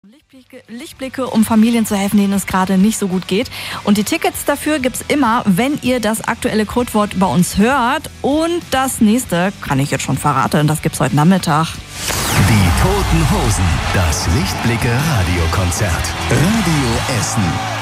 Lichtblicke, um Familien zu helfen, denen es gerade nicht so gut geht. Und die Tickets dafür gibt's immer, wenn ihr das aktuelle Codewort bei uns hört. Und das nächste kann ich jetzt schon verraten, das gibt's heute Nachmittag. Die Toten Hosen, das Lichtblicke Radiokonzert. Radio Essen.